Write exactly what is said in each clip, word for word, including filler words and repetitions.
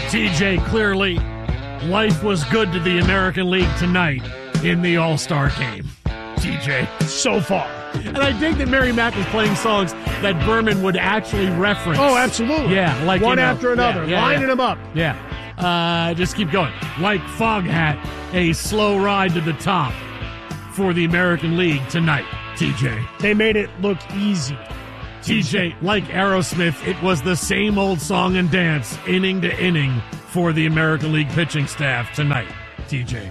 T J, clearly, life was good to the American League tonight in the All-Star game. T J, so far. And I dig that Mary Mack is playing songs that Berman would actually reference. Oh, absolutely. Yeah, like one you know, after another, yeah, yeah, lining yeah. them up. Yeah. Uh, just keep going. Like Foghat, a slow ride to the top for the American League tonight, T J. They made it look easy. T J, like Aerosmith, it was the same old song and dance, inning to inning, for the American League pitching staff tonight, T J.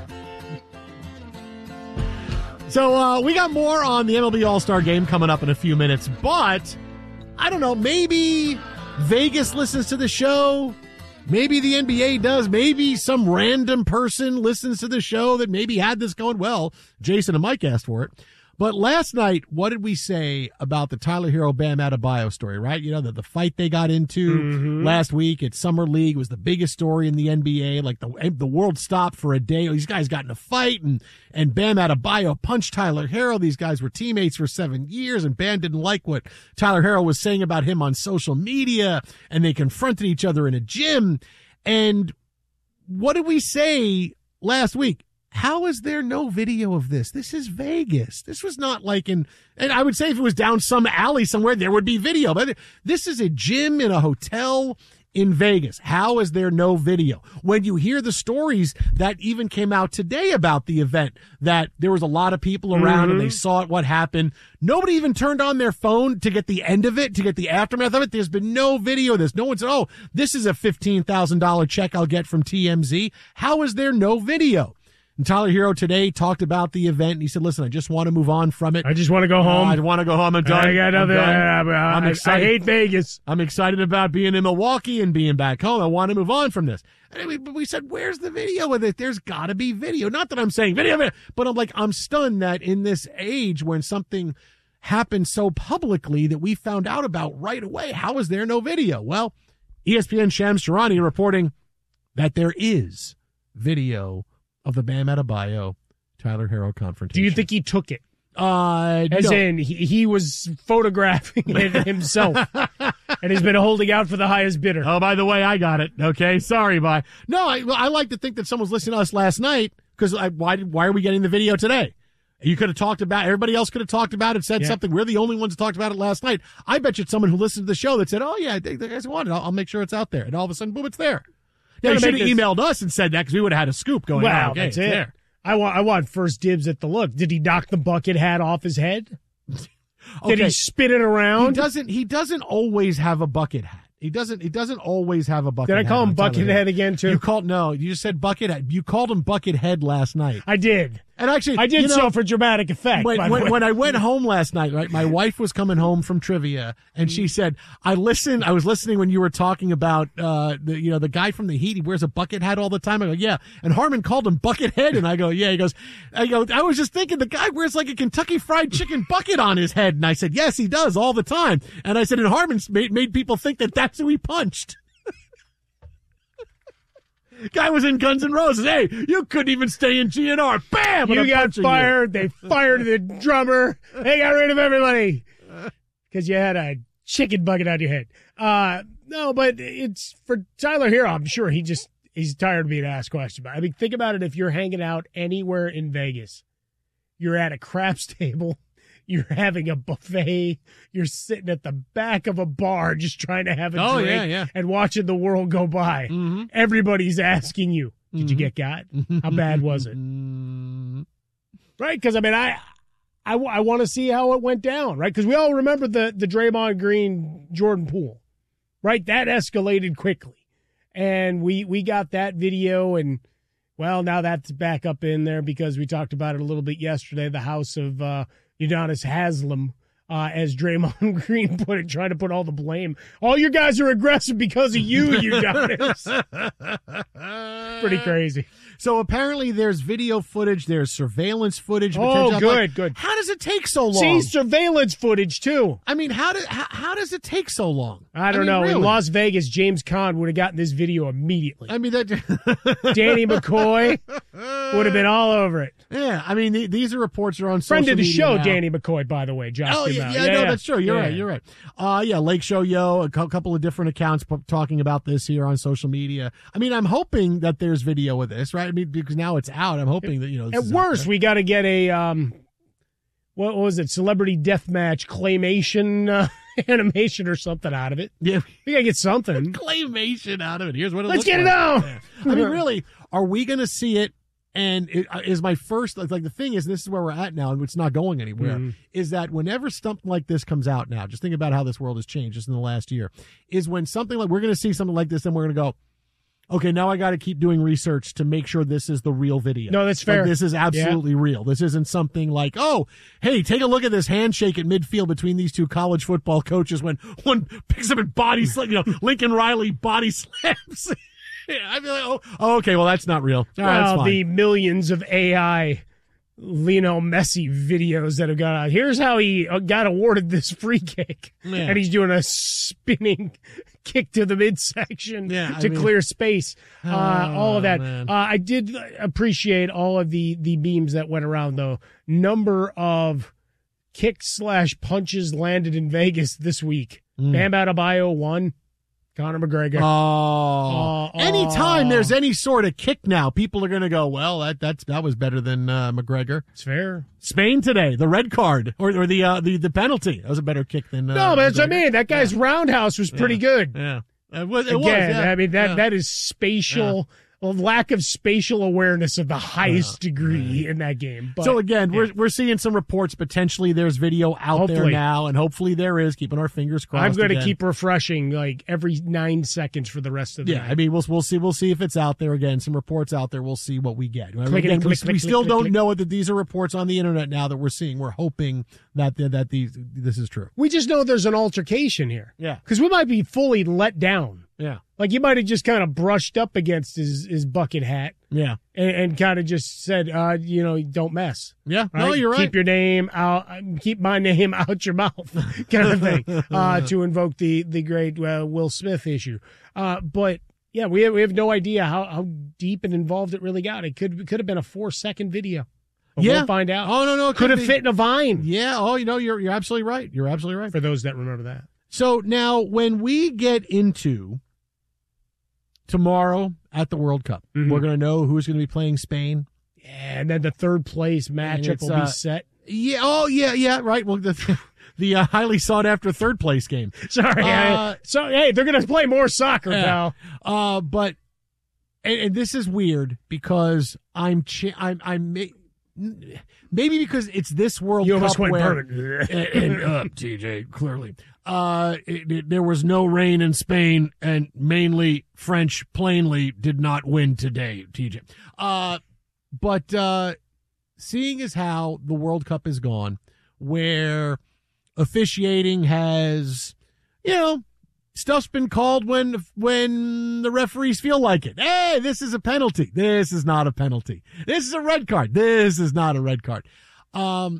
So uh, we got more on the M L B All-Star Game coming up in a few minutes, but I don't know, maybe Vegas listens to the show. Maybe the N B A does. Maybe some random person listens to the show that maybe had this going. Well, Jason and Mike asked for it. But last night, what did we say about the Tyler Hero Bam Adebayo story, right? You know, the, the fight they got into mm-hmm. last week at Summer League was the biggest story in the N B A. Like, the the world stopped for a day. These guys got in a fight, and, and Bam Adebayo punched Tyler Hero. These guys were teammates for seven years, and Bam didn't like what Tyler Hero was saying about him on social media, and they confronted each other in a gym. And what did we say last week? How is there no video of this? This is Vegas. This was not like in, and I would say if it was down some alley somewhere, there would be video. But this is a gym in a hotel in Vegas. How is there no video? When you hear the stories that even came out today about the event, that there was a lot of people around mm-hmm. and they saw it, what happened. Nobody even turned on their phone to get the end of it, to get the aftermath of it. There's been no video of this. No one said, oh, this is a fifteen thousand dollars check I'll get from T M Z. How is there no video? And Tyler Hero today talked about the event, and he said, listen, I just want to move on from it. I just want to go home. Uh, I want to go home. I'm done. I got nothing. I'm, I'm I'm excited. I hate Vegas. I'm excited about being in Milwaukee and being back home. I want to move on from this. And we, we said, where's the video with it? There's got to be video. Not that I'm saying video, video, but I'm like, I'm stunned that in this age when something happened so publicly that we found out about right away, how is there no video? Well, E S P N Shams Charania reporting that there is video of the Bam Adebayo Tyler Hero confrontation. Do you think he took it? Uh, As no. in, he, he was photographing it himself, and he's been holding out for the highest bidder. Oh, by the way, I got it. Okay, sorry, bye. No, I, I like to think that someone's listening to us last night, because why did, why are we getting the video today? You could have talked about, everybody else could have talked about it, said yeah. something. We're the only ones who talked about it last night. I bet you it's someone who listened to the show that said, oh, yeah, the guys want it. I'll, I'll make sure it's out there. And all of a sudden, boom, it's there. Yeah, you should have emailed us and said that, because we would have had a scoop going well, on. Okay, that's it. There. I want I want first dibs at the look. Did he knock the bucket hat off his head? Did okay. he spin it around? He doesn't. He doesn't always have a bucket hat. He doesn't. He doesn't always have a bucket. Did I hat call him on bucket head again too? You called no. You just said bucket head. You called him bucket head last night. I did. And actually, I did you know, so for dramatic effect. When, by when, the way. when I went home last night, right, my wife was coming home from trivia, and she said, "I listened. I was listening when you were talking about uh, the you know the guy from the Heat. He wears a bucket hat all the time." I go, "Yeah." And Harmon called him bucket head, and I go, "Yeah." He goes, "I go. I was just thinking the guy wears like a Kentucky Fried Chicken bucket on his head." And I said, "Yes, he does all the time." And I said, "And Harmon made, made people think that that's who he punched." Guy was in Guns N' Roses. Hey, you couldn't even stay in G N R. Bam! You got fired. You. They fired the drummer. They got rid of everybody because you had a chicken bucket on your head. Uh, no, but it's for Tyler Hero. I'm sure he just he's tired of being asked questions. I mean, think about it. If you're hanging out anywhere in Vegas, you're at a craps table. You're having a buffet. You're sitting at the back of a bar just trying to have a oh, drink yeah, yeah. and watching the world go by. Mm-hmm. Everybody's asking you, did mm-hmm. you get got? How bad was it? Right? Because, I mean, I I, I want to see how it went down, right? Because we all remember the, the Draymond Green Jordan Poole, right? That escalated quickly. And we, we got that video, and, well, now that's back up in there because we talked about it a little bit yesterday, the house of uh, – Udonis Haslem, uh, as Draymond Green put it, trying to put all the blame. All your guys are aggressive because of you, Udonis. Pretty crazy. So apparently there's video footage, there's surveillance footage. Oh, I'm good, like, good. How does it take so long? See, surveillance footage, too. I mean, how, do, how, how does it take so long? I don't I mean, know. really? In Las Vegas, James Caan would have gotten this video immediately. I mean, that. Danny McCoy would have been all over it. Yeah, I mean, the, these are reports are on social Friend of the media show, now. Danny McCoy, by the way. Josh Oh, came yeah, out. yeah, yeah, no, yeah. that's true. You're yeah. right. You're right. Uh, yeah, Lake Show Yo, a co- couple of different accounts p- talking about this here on social media. I mean, I'm hoping that there's video of this, right? I mean, because now it's out. I'm hoping that, you know, this At is worst, we got to get a, um, what was it, Celebrity Deathmatch claymation uh, animation or something out of it. Yeah. We got to get something. Claymation out of it. Here's what it Let's looks get like. it out. Yeah. I mean, really, are we going to see it? And it uh, is my first, like, like the thing is, and this is where we're at now, and it's not going anywhere, Mm-hmm. is that whenever something like this comes out now, just think about how this world has changed just in the last year, is when something like, we're going to see something like this, and we're going to go, okay, now I got to keep doing research to make sure this is the real video. No, that's fair. Like, this is absolutely Yeah. real. This isn't something like, oh, hey, take a look at this handshake at midfield between these two college football coaches when one picks up and body slam, you know, Lincoln Riley body slams. Yeah, I'd be like, oh, oh, okay, well, that's not real. All right, that's Well, fine. the millions of A I Lionel Messi videos that have gone out. Here's how he uh, got awarded this free kick. Yeah. And he's doing a spinning kick to the midsection Yeah, I to mean- clear space. Uh, all of that. man. Uh, I did appreciate all of the, the memes that went around, though. Number of kicks slash punches landed in Vegas this week. Mm. Bam Adebayo won. Conor McGregor. Oh, Uh, anytime uh, there's any sort of kick now, people are going to go, well, that that's that was better than uh, McGregor. It's fair. Spain today, the red card or or the uh, the the penalty. That was a better kick than uh, No, but that's what I McGregor. mean. That guy's roundhouse was pretty good. Yeah, it was. It Again, was, yeah. I mean that Yeah. that is spatial a lack of spatial awareness of the highest degree in that game. But, so again, yeah. we're we're seeing some reports. Potentially, there's video out there Hopefully. now, and hopefully there is. Keeping our fingers crossed. I'm going to again. keep refreshing like every nine seconds for the rest of the Yeah, night. I mean, we'll we'll see we'll see if it's out there again. Some reports out there. We'll see what we get. Again, Clickety, we, click, we click, still click, don't click. know that these are reports on the internet now that we're seeing. We're hoping that that these this is true. we just know there's an altercation here. Yeah. Because we might be fully let down. Yeah, Like you might have just kind of brushed up against his, his bucket hat yeah, and, and kind of just said, uh, you know, don't mess. yeah. Right? No, you're right. Keep your name out. Keep my name out your mouth, kind of thing. Uh, to invoke the the great uh, Will Smith issue. Uh, but yeah, we have, we have no idea how, how deep and involved it really got. It could it could have been a four second video. But Yeah. we'll find out. Oh no, no, it could have be. fit in a vine. Yeah. Oh, you know, you're you're absolutely right. You're absolutely right. For those that remember that. So now, when we get into tomorrow at the World Cup, Mhm. we're going to know who's going to be playing Spain. Yeah, and then the third place matchup it's, will uh, be set. Yeah. Oh, yeah, yeah. Right. Well, the the uh, highly sought after third place game. Sorry. Uh, I, so hey, they're gonna play more soccer, Yeah. pal. Uh, but and, and this is weird because I'm ch- I'm I'm ma- maybe because it's this World You Cup almost went where permanent. and, and uh, T J clearly uh it, it- there was no rain in Spain and mainly French plainly did not win today, T J. Uh, but uh, seeing as how the World Cup is gone, where officiating has, you know, stuff's been called when when the referees feel like it. Hey, this is a penalty. This is not a penalty. This is a red card. This is not a red card. Um,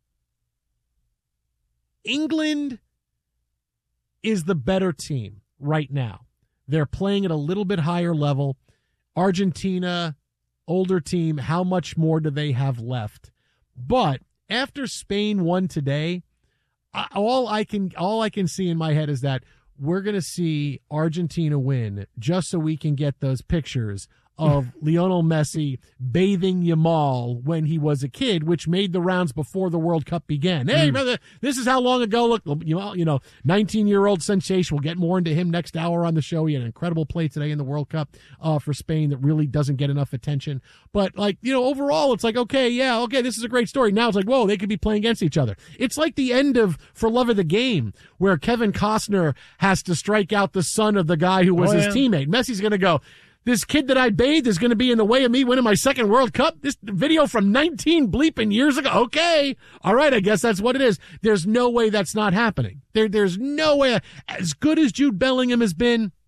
England is the better team right now. They're playing at a little bit higher level. Argentina, older team, how much more do they have left? But after Spain won today, I- all I can all I can see in my head is that we're going to see Argentina win just so we can get those pictures of Lionel Messi bathing Yamal when he was a kid, which made the rounds before the World Cup began. Hey, brother, this is how long ago. Look, Yamal, you know, nineteen-year-old sensation. We'll get more into him next hour on the show. He had an incredible play today in the World Cup uh, for Spain that really doesn't get enough attention. But, like, you know, overall, it's like, okay, yeah, okay, this is a great story. Now it's like, whoa, they could be playing against each other. It's like the end of For Love of the Game, where Kevin Costner has to strike out the son of the guy who was Oh, his yeah. teammate. Messi's going to go, this kid that I bathed is going to be in the way of me winning my second World Cup? This video from nineteen bleeping years ago. Okay. All right. I guess that's what it is. There's no way that's not happening. There, there's no way. As good as Jude Bellingham has been,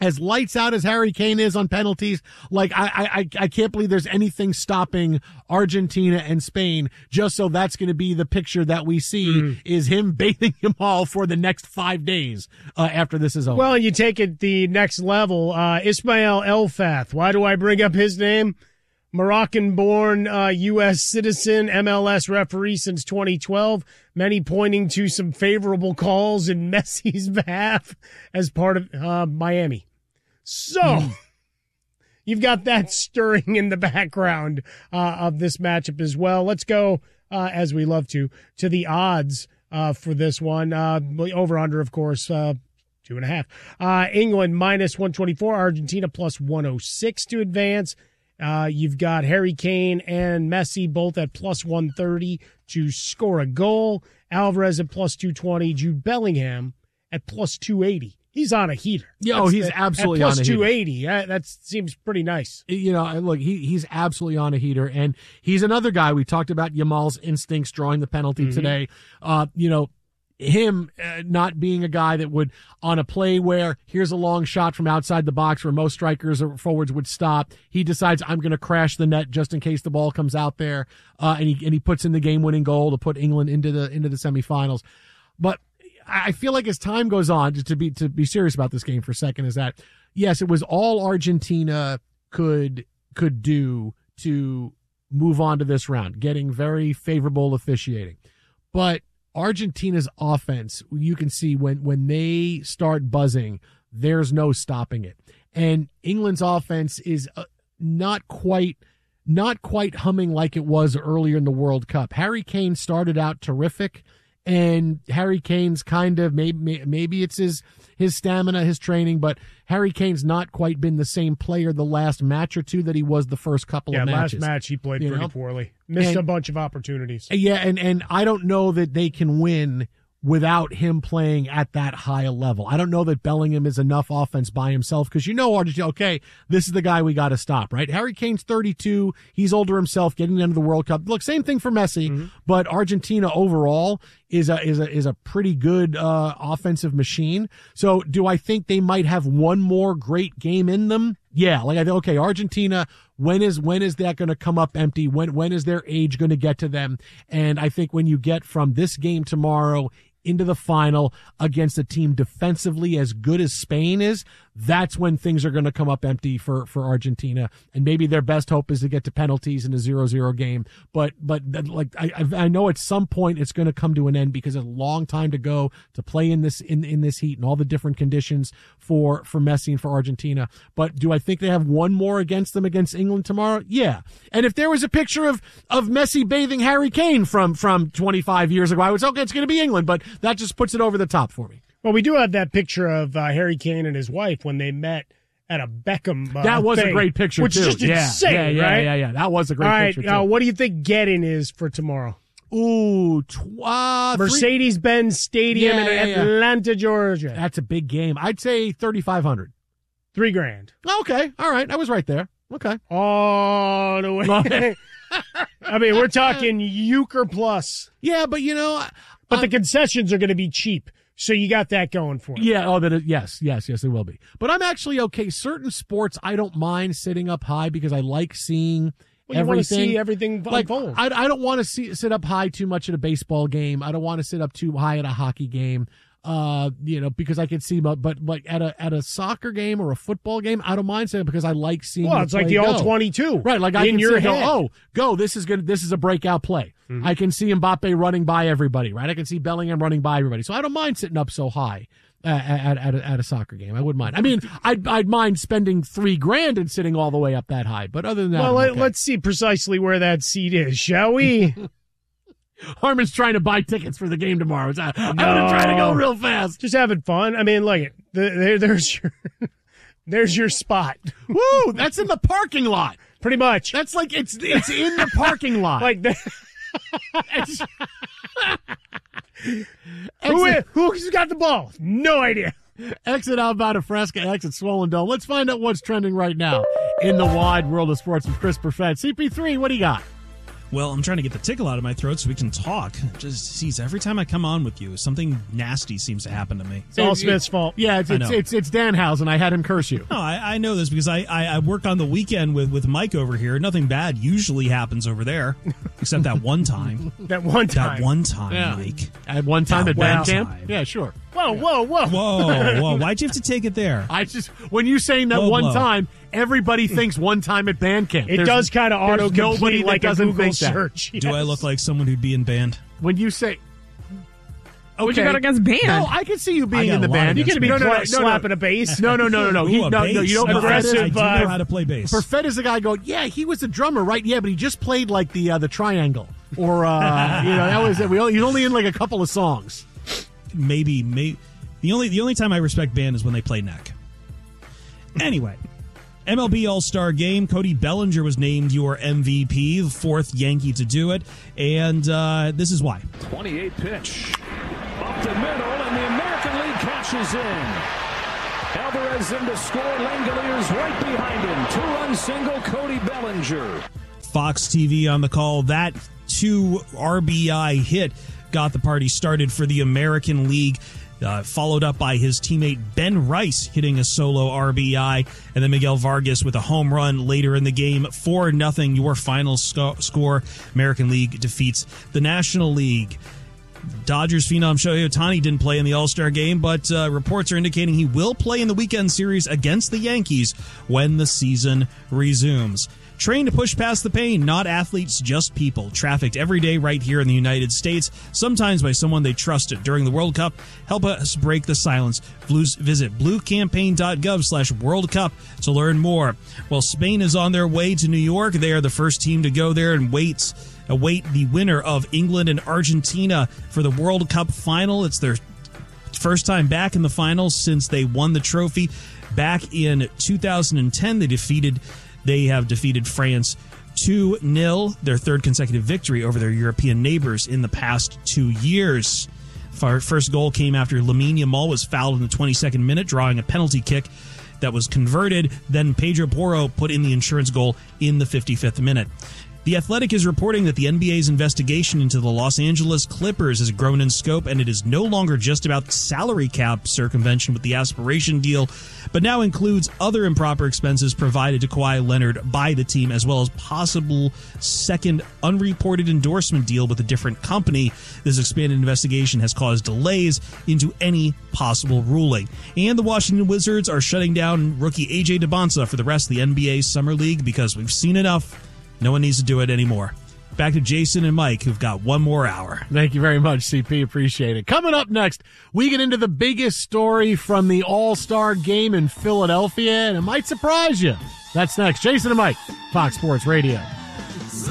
as lights out as Harry Kane is on penalties, like I, I, I can't believe there's anything stopping Argentina and Spain. Just so that's going to be the picture that we see mm. is him bathing them all for the next five days uh, after this is over. Well, you take it the next level. Uh, Ismail Elfath. Why do I bring up his name? Moroccan-born uh, U S citizen, M L S referee since twenty twelve, many pointing to some favorable calls in Messi's behalf as part of uh, Miami. So, mm. you've got that stirring in the background uh, of this matchup as well. Let's go, uh, as we love to, to the odds uh, for this one. Uh, over-under, of course, uh, two and a half. Uh, England minus one twenty-four, Argentina plus one oh six to advance. Uh, you've got Harry Kane and Messi both at plus one thirty to score a goal. Alvarez at plus two twenty. Jude Bellingham at plus two eighty. He's on a heater. Yeah, oh, he's the, absolutely at on a heater. plus two eighty. That, that seems pretty nice. You know, look, he he's absolutely on a heater, and he's another guy. We talked about Yamal's instincts drawing the penalty mm-hmm. today. Uh, you know, him uh, not being a guy that would, on a play where here's a long shot from outside the box where most strikers or forwards would stop, he decides I'm going to crash the net just in case the ball comes out there, uh, and he and he puts in the game-winning goal to put England into the into the semifinals. But I feel like as time goes on, to be to be serious about this game for a second, is that yes, it was all Argentina could could do to move on to this round, getting very favorable officiating, but Argentina's offense, you can see when, when they start buzzing, there's no stopping it. And England's offense is uh, not quite, not quite humming like it was earlier in the World Cup. Harry Kane started out terrific, and Harry Kane's kind of, maybe, maybe it's his, his stamina, his training, but Harry Kane's not quite been the same player the last match or two that he was the first couple yeah, of matches. Yeah, last match he played you pretty know? poorly. Missed and, a bunch of opportunities. Yeah, and, and I don't know that they can win without him playing at that high a level. I don't know that Bellingham is enough offense by himself, because you know Argentina, okay, this is the guy we got to stop, right? Harry Kane's thirty-two. He's older himself, getting into the World Cup. Look, same thing for Messi, mm-hmm. but Argentina overall is a is a is a pretty good uh, offensive machine. So, do I think they might have one more great game in them? Yeah, like I think, okay, Argentina, when is when is that going to come up empty? When when is their age going to get to them? And I think when you get from this game tomorrow into the final against a team defensively as good as Spain is, that's when things are going to come up empty for, for Argentina. And maybe their best hope is to get to penalties in a zero zero game. But, but like, I, I know at some point it's going to come to an end, because it's a long time to go to play in this, in, in this heat and all the different conditions for, for Messi and for Argentina. But do I think they have one more against them against England tomorrow? Yeah. And if there was a picture of, of Messi bathing Harry Kane from, from twenty-five years ago, I would say, okay, it's going to be England, but that just puts it over the top for me. Well, we do have that picture of uh, Harry Kane and his wife when they met at a Beckham uh, That was thing, a great picture, which too. is just yeah, insane, yeah, yeah, right? Yeah, yeah, That was a great All right, picture, too. Uh, what do you think getting is for tomorrow? Ooh, tw- uh, Mercedes-Benz Stadium yeah, in yeah, Atlanta, yeah. Georgia. That's a big game. I'd say thirty-five hundred. Three grand. Okay, all right. I was right there. Okay. All the way. I mean, we're talking Euchre plus. Yeah, but you know. But I'm, the concessions are going to be cheap. So you got that going for you. Yeah, oh, that is, yes, yes, yes, it will be. But I'm actually okay. Certain sports, I don't mind sitting up high because I like seeing well, you everything. Want to see everything like, unfold. I, I don't want to see sit up high too much at a baseball game. I don't want to sit up too high at a hockey game. Uh, you know, because I can see, but, but like at a at a soccer game or a football game, I don't mind saying because I like seeing. Well, the it's like the all twenty-two, right? Like I in can your see, head. go, oh, go! This is good. This is a breakout play. Mm-hmm. I can see Mbappe running by everybody, right? I can see Bellingham running by everybody. So I don't mind sitting up so high uh, at at a, at a soccer game. I wouldn't mind. I mean, I'd I'd mind spending three grand and sitting all the way up that high. But other than that, well, let, okay. let's see precisely where that seat is, shall we? Harmon's trying to buy tickets for the game tomorrow. So I'm no. going to try to go real fast. Just having fun. I mean, look, the, there, there's your, there's your spot. Woo! That's in the parking lot. Pretty much. That's like it's it's in the parking lot. Like that. Who is, who's got the ball? No idea. Exit Alvada Fresca, exit Swollen Dome. Let's find out what's trending right now in the wide world of sports with Chris Perfett. C P three, what do you got? Well, I'm trying to get the tickle out of my throat so we can talk. Just, geez, every time I come on with you, something nasty seems to happen to me. It's all Smith's fault. Yeah, it's it's, it's it's Danhausen. I had him curse you. No, I, I know this because I, I, I work on the weekend with, with Mike over here. Nothing bad usually happens over there, except that one time. that one time. That one time, yeah. Mike. At one time that at one band time. camp? Yeah, sure. Whoa, whoa, whoa. Whoa, whoa. Why'd you have to take it there? I just, when you saying that Low one blow. time, everybody thinks one time at band camp. It There's- does kind of there's nobody auto-complete that like a doesn't Google think that. search. Do I Yes. look like someone who'd be in band? When you say... What you got against band? No, I can see you I being got in the a lot band. You against can be no, no, no, pla- no, slapping no. a bass. No, no, no, no, no. Ooh, He, a no, bass. no, you know, I know how to- aggressive, I do uh, know how to play bass. Perfett is the guy going, yeah, he was a drummer, right? Yeah, but he just played like the uh, the triangle. Or, uh, you know, that was it. We only, he's only in like a couple of songs. Maybe, maybe the only the only time I respect band is when they play neck. Anyway, M L B All-Star Game. Cody Bellinger was named your M V P, the fourth Yankee to do it, and uh, this is why. twenty-eight pitch. Up the middle, and the American League catches in. Alvarez in to score. Langoliers right behind him. Two-run single, Cody Bellinger. Fox T V on the call. That two R B I hit got the party started for the American League. Uh, followed up by his teammate Ben Rice hitting a solo R B I, and then Miguel Vargas with a home run later in the game. four nothing your final sco- score. American League defeats the National League. Dodgers phenom Shohei Ohtani didn't play in the All-Star game, but uh, reports are indicating he will play in the weekend series against the Yankees when the season resumes. Trained to push past the pain, not athletes, just people. Trafficked every day right here in the United States, sometimes by someone they trusted. During the World Cup, help us break the silence. Blues, visit bluecampaign.gov slash World Cup to learn more. Well, Spain is on their way to New York. They are the first team to go there and wait, await the winner of England and Argentina for the World Cup final. It's their first time back in the finals since they won the trophy back in two thousand ten. They defeated They have defeated France two nil, their third consecutive victory over their European neighbors in the past two years. Our first goal came after Lamine Yamal was fouled in the twenty-second minute, drawing a penalty kick that was converted. Then Pedro Porro put in the insurance goal in the fifty-fifth minute. The Athletic is reporting that the N B A's investigation into the Los Angeles Clippers has grown in scope, and it is no longer just about salary cap circumvention with the aspiration deal, but now includes other improper expenses provided to Kawhi Leonard by the team, as well as possible second unreported endorsement deal with a different company. This expanded investigation has caused delays into any possible ruling. And the Washington Wizards are shutting down rookie A J DeBonsa for the rest of the N B A Summer League because we've seen enough. No one needs to do it anymore. Back to Jason and Mike, who've got one more hour. Thank you very much, C P. Appreciate it. Coming up next, we get into the biggest story from the All-Star Game in Philadelphia, and it might surprise you. That's next. Jason and Mike, Fox Sports Radio.